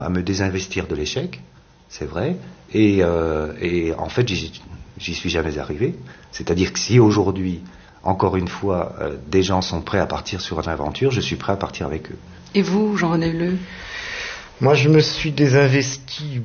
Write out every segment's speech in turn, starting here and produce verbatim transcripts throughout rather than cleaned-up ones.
à me désinvestir de l'échec, c'est vrai, et, euh, et en fait j'y, j'y suis jamais arrivé. C'est-à-dire que si aujourd'hui, encore une fois, euh, des gens sont prêts à partir sur une aventure, je suis prêt à partir avec eux. Et vous, Jean-René Helleu ? Moi, je me suis désinvesti,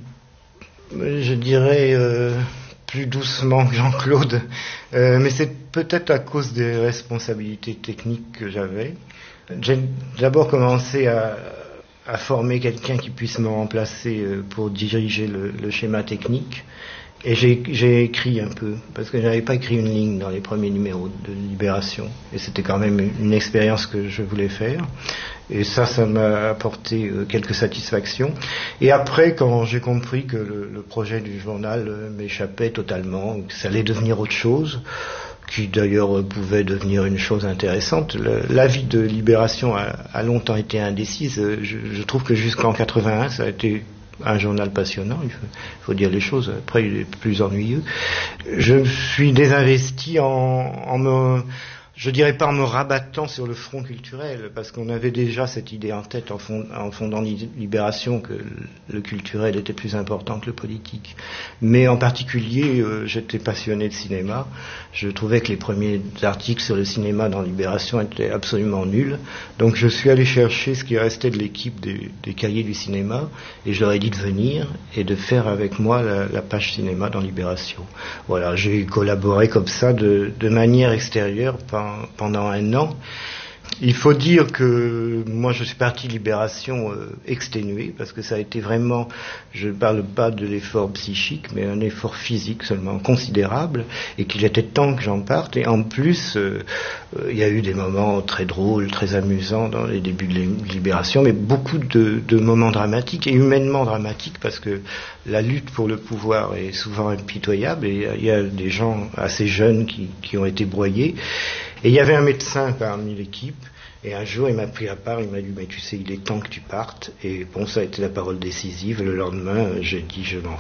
je dirais, euh, plus doucement que Jean-Claude, euh, mais c'est peut-être à cause des responsabilités techniques que j'avais. J'ai d'abord commencé à, à former quelqu'un qui puisse me remplacer euh, pour diriger le, le schéma technique. Et j'ai, j'ai écrit un peu, parce que je n'avais pas écrit une ligne dans les premiers numéros de Libération. Et c'était quand même une expérience que je voulais faire. Et ça, ça m'a apporté euh, quelques satisfactions. Et après, quand j'ai compris que le, le projet du journal euh, m'échappait totalement, que ça allait devenir autre chose, qui d'ailleurs pouvait devenir une chose intéressante. Le, la vie de Libération a, a longtemps été indécise. Je, je trouve que jusqu'en quatre-vingt-un, ça a été un journal passionnant, il faut, il faut dire les choses. Après, il est plus ennuyeux. Je me suis désinvesti en, en me... Je dirais pas en me rabattant sur le front culturel, parce qu'on avait déjà cette idée en tête en, fond, en fondant Libération que le culturel était plus important que le politique. Mais en particulier, euh, j'étais passionné de cinéma. Je trouvais que les premiers articles sur le cinéma dans Libération étaient absolument nuls. Donc je suis allé chercher ce qui restait de l'équipe des, des cahiers du cinéma, et je leur ai dit de venir et de faire avec moi la, la page cinéma dans Libération. Voilà, j'ai collaboré comme ça de, de manière extérieure pendant un an. Il faut dire que moi je suis parti de Libération euh, exténué, parce que ça a été vraiment, je ne parle pas de l'effort psychique, mais un effort physique seulement considérable, et qu'il était temps que j'en parte. Et en plus, euh, euh, il y a eu des moments très drôles, très amusants dans les débuts de Libération, mais beaucoup de, de moments dramatiques, et humainement dramatiques, parce que la lutte pour le pouvoir est souvent impitoyable, et il y a des gens assez jeunes qui, qui ont été broyés. Et il y avait un médecin parmi l'équipe, et un jour il m'a pris à part, il m'a dit « mais tu sais, il est temps que tu partes », et bon, ça a été la parole décisive. Le lendemain, j'ai dit « je m'en vais ».